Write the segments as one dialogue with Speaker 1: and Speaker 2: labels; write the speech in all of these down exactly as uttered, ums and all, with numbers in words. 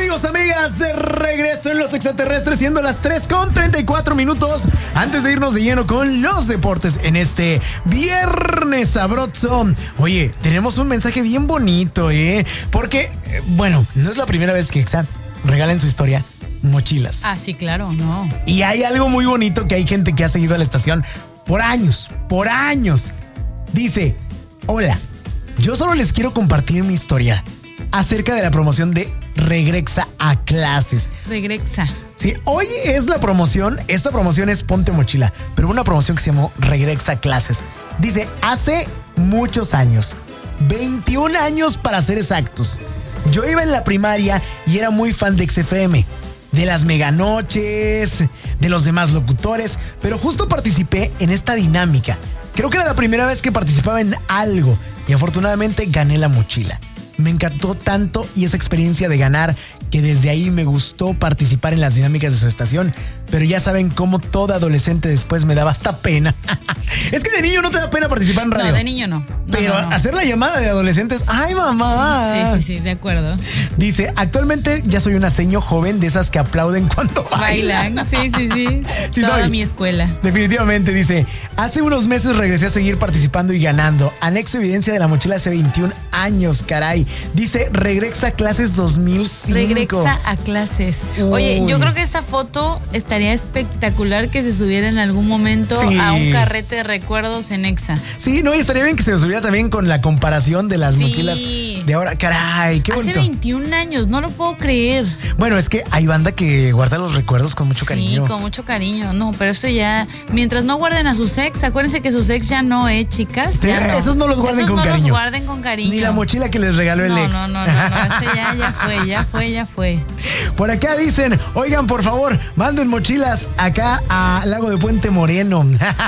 Speaker 1: Amigos, amigas, de regreso en Los Extraterrestres, siendo las tres con treinta y cuatro minutos. Antes de irnos de lleno con los deportes en este viernes sabroso. Oye, tenemos un mensaje bien bonito, ¿eh? Porque, bueno, no es la primera vez que Exa regala en su historia mochilas.
Speaker 2: Ah, sí, claro, no.
Speaker 1: Y hay algo muy bonito que hay gente que ha seguido a la estación por años, por años. Dice, hola, yo solo les quiero compartir mi historia acerca de la promoción de Regresa a Clases.
Speaker 2: Regresa.
Speaker 1: Sí, hoy es la promoción, esta promoción es Ponte Mochila, pero una promoción que se llamó Regresa a Clases. Dice, hace muchos años, veintiún años para ser exactos, yo iba en la primaria y era muy fan de X F M, de las meganoches, de los demás locutores, pero justo participé en esta dinámica. Creo que era la primera vez que participaba en algo y afortunadamente gané la mochila. Me encantó tanto y esa experiencia de ganar que desde ahí me gustó participar en las dinámicas de su estación, pero ya saben cómo todo adolescente después me daba hasta pena. Es que de niño no te da pena participar en radio.
Speaker 2: No, de niño no. no
Speaker 1: pero
Speaker 2: no, no.
Speaker 1: hacer la llamada de adolescentes, ¡ay, mamá!
Speaker 2: Sí, sí, sí, de acuerdo.
Speaker 1: Dice, actualmente ya soy una seño joven de esas que aplauden cuando bailan.
Speaker 2: Bailan, sí, sí, sí.
Speaker 1: Sí,
Speaker 2: Toda
Speaker 1: soy.
Speaker 2: mi escuela.
Speaker 1: Definitivamente, dice, hace unos meses regresé a seguir participando y ganando. Anexo evidencia de la mochila hace veintiún años, caray. Dice, regresa a clases dos mil cinco.
Speaker 2: Regresa a clases.
Speaker 1: Uy.
Speaker 2: Oye, yo creo que esta foto estaría espectacular que se subiera en algún momento
Speaker 1: Sí.
Speaker 2: a un carrete de recuerdos en Exa.
Speaker 1: Sí, no, y estaría bien que se nos subiera también con la comparación de las
Speaker 2: Sí.
Speaker 1: mochilas de ahora. Caray, qué
Speaker 2: Hace
Speaker 1: bonito.
Speaker 2: veintiún años, no lo puedo creer.
Speaker 1: Bueno, es que hay banda que guarda los recuerdos con mucho cariño.
Speaker 2: Sí, con mucho cariño. No, pero esto ya, mientras no guarden a sus ex, acuérdense que sus ex ya no, ¿eh, chicas?
Speaker 1: Sí,
Speaker 2: Ya no.
Speaker 1: esos no los guarden
Speaker 2: Esos
Speaker 1: con
Speaker 2: no
Speaker 1: cariño.
Speaker 2: los guarden con cariño.
Speaker 1: Ni la mochila que les regaló el
Speaker 2: no,
Speaker 1: ex.
Speaker 2: No, no, no, no, ese ya, ya fue, ya fue, ya fue.
Speaker 1: Por acá dicen, oigan, por favor, manden mochilas acá a Lago de Puente Moreno.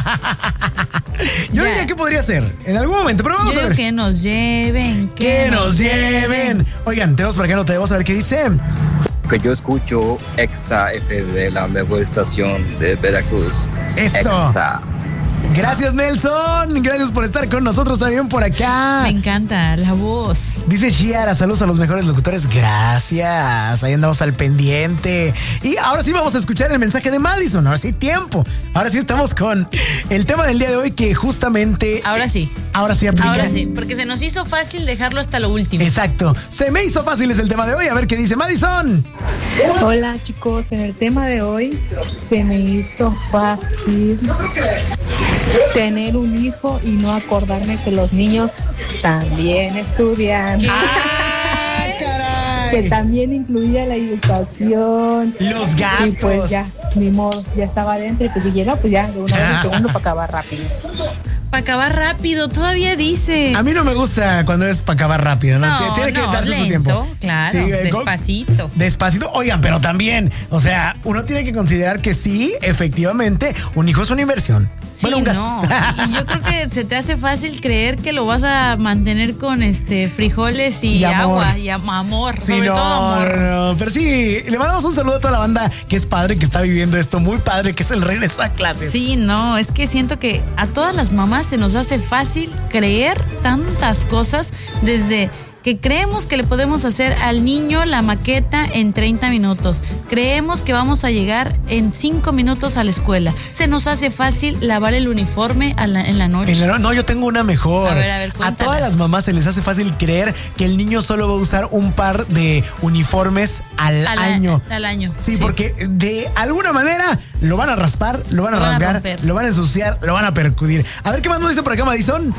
Speaker 1: Yo
Speaker 2: Ya.
Speaker 1: diría que podría ser en algún momento, pero vamos
Speaker 2: Yo
Speaker 1: a
Speaker 2: digo
Speaker 1: ver.
Speaker 2: que nos lleven, que,
Speaker 1: Que nos lleven. Oigan, tenemos por acá nota de voz, a ver qué dice.
Speaker 3: Que yo escucho Exa F de la mejor estación de Veracruz.
Speaker 1: Eso.
Speaker 3: Exa.
Speaker 1: Gracias, Nelson. Gracias por estar con nosotros también por acá.
Speaker 2: Me encanta la voz.
Speaker 1: Dice Shiara, saludos a los mejores locutores. Gracias. Ahí andamos al pendiente. Y ahora sí vamos a escuchar el mensaje de Madison. Ahora sí, tiempo. Ahora sí estamos con el tema del día de hoy que justamente...
Speaker 2: Ahora sí.
Speaker 1: Ahora sí aplica.
Speaker 2: Ahora sí, porque se nos hizo fácil dejarlo hasta lo último.
Speaker 1: Exacto. Se me hizo fácil es el tema de hoy. A ver qué dice Madison.
Speaker 4: Hola chicos, en el tema de hoy se me hizo fácil tener un hijo y no acordarme que los niños también estudian.
Speaker 1: ¡Ah, caray!
Speaker 4: Que también incluía la educación.
Speaker 1: Los gastos.
Speaker 4: Y pues ya, ni modo, ya estaba adentro y pues si llega, pues ya de una vez un segundo para acabar rápido.
Speaker 2: Para acabar rápido, todavía dice.
Speaker 1: A mí no me gusta cuando es para acabar rápido, ¿no?
Speaker 2: No,
Speaker 1: Tiene que
Speaker 2: no,
Speaker 1: darse
Speaker 2: lento,
Speaker 1: su tiempo.
Speaker 2: claro,
Speaker 1: eh,
Speaker 2: despacito.
Speaker 1: Despacito. Oigan, pero también, o sea, uno tiene que considerar que sí, efectivamente, un hijo es una inversión.
Speaker 2: Sí,
Speaker 1: bueno, un gasto.
Speaker 2: no. Y yo creo que se te hace fácil creer que lo vas a mantener con este frijoles y,
Speaker 1: Y amor.
Speaker 2: agua y am- amor,
Speaker 1: Sí,
Speaker 2: sobre
Speaker 1: no,
Speaker 2: todo amor.
Speaker 1: no, pero sí, le mandamos un saludo a toda la banda que es padre, que está viviendo esto muy padre, que es el regreso a clases.
Speaker 2: Sí, no, es que siento que a todas las mamás se nos hace fácil creer tantas cosas desde que creemos que le podemos hacer al niño la maqueta en treinta minutos. Creemos que vamos a llegar en cinco minutos a la escuela. Se nos hace fácil lavar el uniforme a la- en la noche.
Speaker 1: En la- no, yo tengo una mejor.
Speaker 2: A ver, a ver,
Speaker 1: a
Speaker 2: cuéntala.
Speaker 1: todas las mamás se les hace fácil creer que el niño solo va a usar un par de uniformes al
Speaker 2: Al a-
Speaker 1: año.
Speaker 2: al año,
Speaker 1: Sí,
Speaker 2: sí.
Speaker 1: porque de alguna manera lo van a raspar, lo van a
Speaker 2: Lo van a
Speaker 1: rasgar,
Speaker 2: romper.
Speaker 1: lo van a ensuciar, lo van a percudir. A ver qué más nos dice por acá, Madison.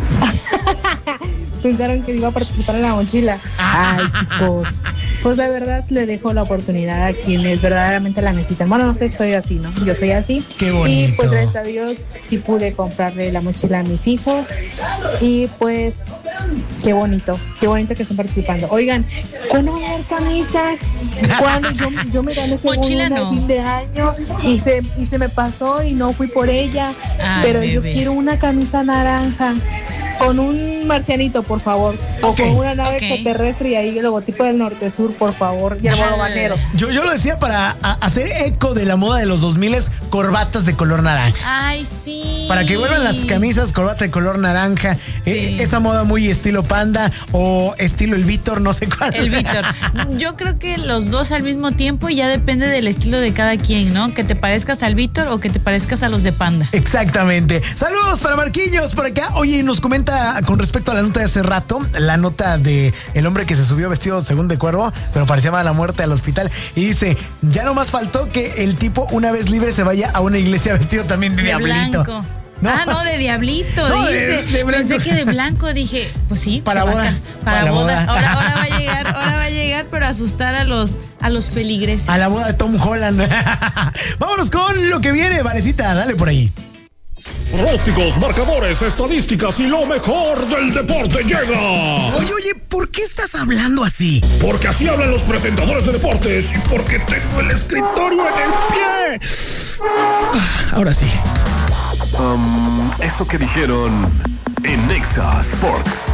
Speaker 4: Pensaron que iba a participar en la mochila. Ay, chicos. Pues la verdad le dejo la oportunidad a quienes verdaderamente la necesitan. Bueno, no sé, soy así, ¿no? Yo soy así.
Speaker 1: Qué bonito.
Speaker 4: Y pues gracias a Dios sí pude comprarle la mochila a mis hijos. Y pues qué bonito, qué bonito que estén participando. Oigan, ¿cuándo van a haber camisas? ¿Cuándo? Yo, yo me gané según
Speaker 2: Mochila
Speaker 4: una
Speaker 2: no.
Speaker 4: a fin de año y se, y se me pasó y no fui por ella.
Speaker 2: Ay,
Speaker 4: pero yo
Speaker 2: bebé.
Speaker 4: quiero una camisa naranja. con un marcianito, por favor.
Speaker 1: Okay.
Speaker 4: O con una nave
Speaker 2: Okay.
Speaker 4: extraterrestre y ahí el logotipo del Norte Sur, por favor. Y el bolobanero.
Speaker 1: Yo, yo lo decía para a, hacer eco de la moda de los dos mil, corbatas de color naranja.
Speaker 2: Ay, sí.
Speaker 1: Para que vuelvan las camisas, corbata de color naranja,
Speaker 2: Sí.
Speaker 1: eh, esa moda muy estilo Panda o estilo el Víctor, no sé cuál.
Speaker 2: El Víctor. Yo creo que los dos al mismo tiempo ya depende del estilo de cada quien, ¿no? Que te parezcas al Víctor o que te parezcas a los de Panda.
Speaker 1: Exactamente. Saludos para Marquillos por acá. Oye, nos comenta con respecto a la nota de hace rato, la nota de el hombre que se subió vestido según de cuervo, pero parecía mala muerte al hospital. Y dice, ya no más faltó que el tipo una vez libre se vaya a una iglesia vestido también de,
Speaker 2: De
Speaker 1: diablito.
Speaker 2: blanco.
Speaker 1: No.
Speaker 2: Ah, no, de diablito,
Speaker 1: No, de-
Speaker 2: dice.
Speaker 1: de blanco.
Speaker 2: Pensé que de blanco, dije, pues sí.
Speaker 1: Para
Speaker 2: se va
Speaker 1: boda,
Speaker 2: a cas- Para,
Speaker 1: para
Speaker 2: boda.
Speaker 1: boda.
Speaker 2: Ahora, ahora va a llegar, ahora va a llegar, pero a asustar a los, a los feligreses.
Speaker 1: A la boda de Tom Holland. Vámonos con lo que viene, Varecita, dale por ahí.
Speaker 5: Pronósticos, marcadores, estadísticas y lo mejor del deporte llega.
Speaker 1: Oye, oye, ¿por qué estás hablando así?
Speaker 5: Porque así hablan los presentadores de deportes y porque tengo el escritorio en el pie. Ah, ahora sí.
Speaker 6: Um, eso que dijeron en Nexa Sports.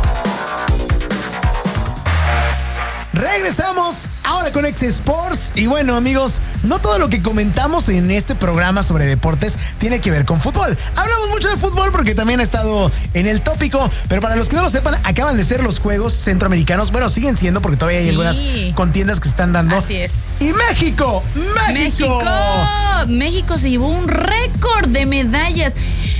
Speaker 1: Regresamos ahora con X Sports. Y bueno, amigos, no todo lo que comentamos en este programa sobre deportes tiene que ver con fútbol. Hablamos mucho de fútbol porque también ha estado en el tópico, pero para los que no lo sepan, acaban de ser los Juegos Centroamericanos. Bueno, siguen siendo porque todavía hay
Speaker 2: Sí.
Speaker 1: algunas contiendas que se están dando.
Speaker 2: Así es.
Speaker 1: Y México, México.
Speaker 2: México. México se llevó un récord de medallas.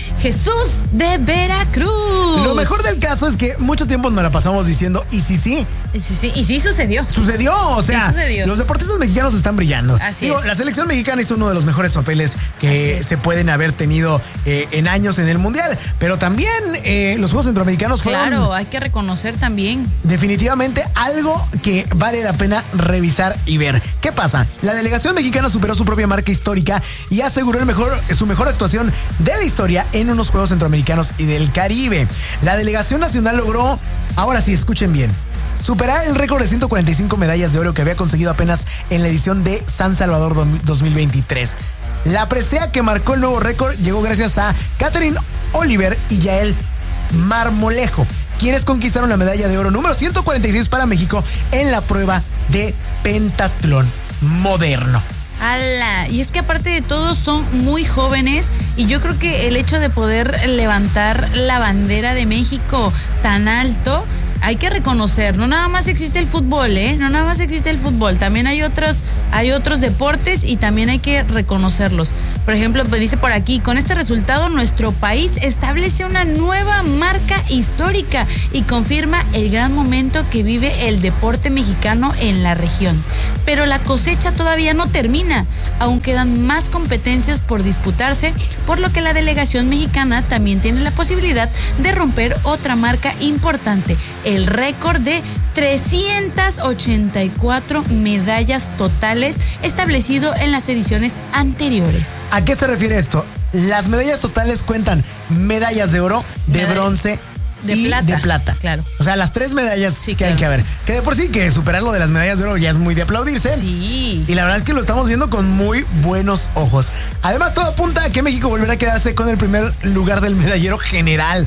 Speaker 2: Jesús de Veracruz.
Speaker 1: Lo mejor del caso es que mucho tiempo nos la pasamos diciendo, y sí, sí,
Speaker 2: Sí, sí, y sí sucedió.
Speaker 1: sucedió, o sea,
Speaker 2: Sí sucedió.
Speaker 1: los deportistas mexicanos están brillando.
Speaker 2: Así
Speaker 1: Digo,
Speaker 2: es.
Speaker 1: la selección mexicana hizo uno de los mejores papeles que
Speaker 2: Así es.
Speaker 1: se pueden haber tenido eh, en años en el Mundial, pero también eh, los Juegos Centroamericanos fueron
Speaker 2: Claro, hay que reconocer también.
Speaker 1: definitivamente algo que vale la pena revisar y ver. ¿Qué pasa? La delegación mexicana superó su propia marca histórica y aseguró el mejor, su mejor actuación de la historia en unos Juegos Centroamericanos y del Caribe. La delegación nacional logró, ahora sí, escuchen bien, superar el récord de ciento cuarenta y cinco medallas de oro que había conseguido apenas en la edición de San Salvador dos mil veintitrés. La presea que marcó el nuevo récord llegó gracias a Catherine Oliver y Yael Marmolejo, quienes conquistaron la medalla de oro número ciento cuarenta y seis para México en la prueba de pentatlón moderno.
Speaker 2: ¡Hala! Y es que aparte de todo son muy jóvenes y yo creo que el hecho de poder levantar la bandera de México tan alto, hay que reconocer, no nada más existe el fútbol, ¿eh? No nada más existe el fútbol, también hay otros, hay otros deportes y también hay que reconocerlos. Por ejemplo, pues dice por aquí, con este resultado nuestro país establece una nueva marca histórica y confirma el gran momento que vive el deporte mexicano en la región. Pero la cosecha todavía no termina, aún quedan más competencias por disputarse, por lo que la delegación mexicana también tiene la posibilidad de romper otra marca importante, el récord de trescientas ochenta y cuatro medallas totales establecido en las ediciones anteriores.
Speaker 1: ¿A qué se refiere esto? Las medallas totales cuentan medallas de oro, de
Speaker 2: Medall-
Speaker 1: bronce
Speaker 2: de
Speaker 1: y
Speaker 2: plata,
Speaker 1: de plata.
Speaker 2: claro.
Speaker 1: O sea, las tres medallas
Speaker 2: Sí,
Speaker 1: que hay
Speaker 2: claro.
Speaker 1: que haber. Que de por sí que superar lo de las medallas de oro ya es muy de aplaudirse.
Speaker 2: Sí.
Speaker 1: Y la verdad es que lo estamos viendo con muy buenos ojos. Además, todo apunta a que México volverá a quedarse con el primer lugar del medallero general.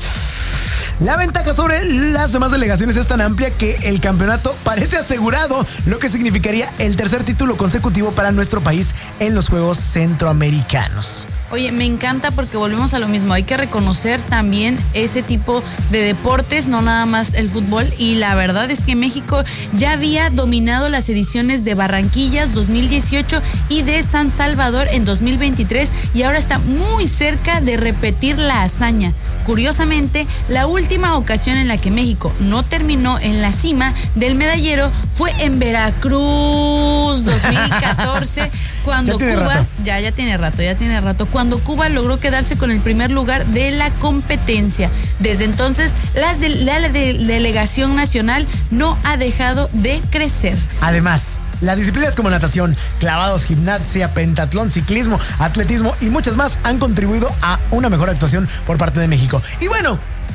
Speaker 1: La ventaja sobre las demás delegaciones es tan amplia que el campeonato parece asegurado, lo que significaría el tercer título consecutivo para nuestro país en los Juegos Centroamericanos.
Speaker 2: Oye, me encanta porque volvemos a lo mismo. Hay que reconocer también ese tipo de deportes, no nada más el fútbol. Y la verdad es que México ya había dominado las ediciones de Barranquillas dos mil dieciocho y de San Salvador en dos mil veintitrés y ahora está muy cerca de repetir la hazaña. Curiosamente, la última ocasión en la que México no terminó en la cima del medallero fue en Veracruz dos mil catorce, cuando
Speaker 1: Ya tiene
Speaker 2: Cuba,
Speaker 1: rato.
Speaker 2: ya ya tiene rato, ya tiene rato, cuando Cuba logró quedarse con el primer lugar de la competencia. Desde entonces, las de, la de- delegación nacional no ha dejado de crecer.
Speaker 1: Además, las disciplinas como natación, clavados, gimnasia, pentatlón, ciclismo, atletismo y muchas más han contribuido a una mejor actuación por parte de México. Y bueno,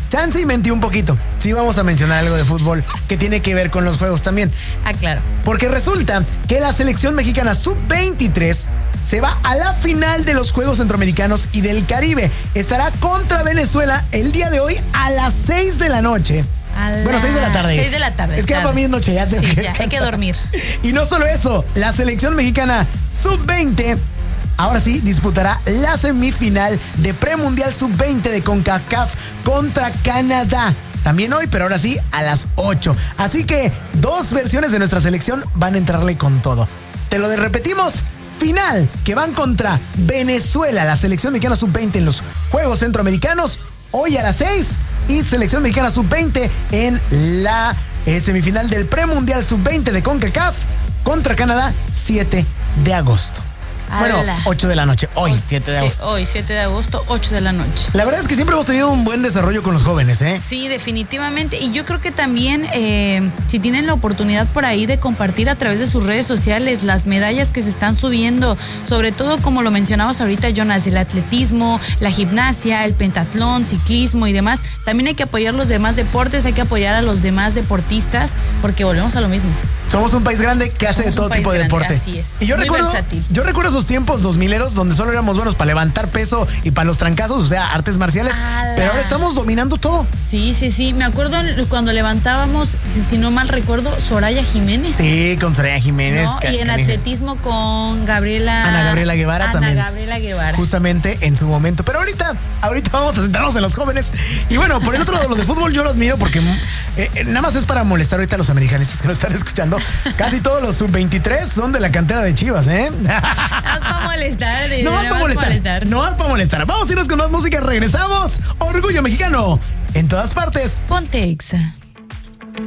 Speaker 1: chance y mentí un poquito. Sí vamos a mencionar algo de fútbol que tiene que ver con los juegos también.
Speaker 2: Ah, claro.
Speaker 1: Porque resulta que la selección mexicana sub veintitrés se va a la final de los Juegos Centroamericanos y del Caribe. Estará contra Venezuela el día de hoy a las seis de la noche.
Speaker 2: A
Speaker 1: Bueno, seis de la tarde.
Speaker 2: seis de la tarde.
Speaker 1: Es que ya
Speaker 2: claro.
Speaker 1: para mí es noche, ya tengo
Speaker 2: Sí,
Speaker 1: que
Speaker 2: ya,
Speaker 1: descansar.
Speaker 2: hay que dormir.
Speaker 1: Y no solo eso, la selección mexicana sub veinte ahora sí disputará la semifinal de premundial sub veinte de CONCACAF contra Canadá. También hoy, pero ahora sí a las ocho. Así que dos versiones de nuestra selección van a entrarle con todo. Te lo de repetimos. Final, que van contra Venezuela, la selección mexicana sub veinte en los Juegos Centroamericanos, hoy a las seis, y selección mexicana sub veinte en la eh, semifinal del premundial sub veinte de CONCACAF contra Canadá, siete de agosto. Bueno,
Speaker 2: Ala.
Speaker 1: ocho de la noche, hoy, siete de
Speaker 2: Sí,
Speaker 1: agosto.
Speaker 2: hoy, siete de agosto, ocho de la noche.
Speaker 1: La verdad es que siempre hemos tenido un buen desarrollo con los jóvenes, ¿eh?
Speaker 2: Sí, definitivamente. Y yo creo que también, eh, si tienen la oportunidad por ahí de compartir a través de sus redes sociales las medallas que se están subiendo, sobre todo como lo mencionabas ahorita, Jonas, el atletismo, la gimnasia, el pentatlón, ciclismo y demás, también hay que apoyar los demás deportes, hay que apoyar a los demás deportistas, porque volvemos a lo mismo.
Speaker 1: Somos un país grande que hace
Speaker 2: Somos
Speaker 1: de todo
Speaker 2: un país
Speaker 1: tipo de
Speaker 2: grande,
Speaker 1: deporte.
Speaker 2: así es.
Speaker 1: Y yo
Speaker 2: Muy
Speaker 1: recuerdo,
Speaker 2: versátil.
Speaker 1: yo recuerdo esos tiempos dos mileros donde solo éramos buenos para levantar peso y para los trancazos, o sea, artes marciales.
Speaker 2: ¡Hala!
Speaker 1: Pero ahora estamos dominando todo.
Speaker 2: Sí, sí, sí. Me acuerdo cuando levantábamos, si, si no mal recuerdo, Soraya Jiménez.
Speaker 1: Sí, con Soraya Jiménez.
Speaker 2: ¿No?
Speaker 1: ca-
Speaker 2: Y en
Speaker 1: canija.
Speaker 2: atletismo con Gabriela.
Speaker 1: Ana Gabriela Guevara
Speaker 2: Ana
Speaker 1: también.
Speaker 2: Gabriela Guevara.
Speaker 1: Justamente en su momento. Pero ahorita, ahorita vamos a sentarnos en los jóvenes. Y bueno, por el otro lado, lo de fútbol yo lo admiro porque eh, eh, nada más es para molestar ahorita a los americanistas que nos están escuchando. Casi todos los sub veintitrés son de la cantera de Chivas, ¿eh?
Speaker 2: No para molestar. de-
Speaker 1: No más
Speaker 2: nada
Speaker 1: para molestar. No más para molestar. Vamos a irnos con más música. Regresamos. Orgullo mexicano. En todas partes.
Speaker 2: Ponte Exa.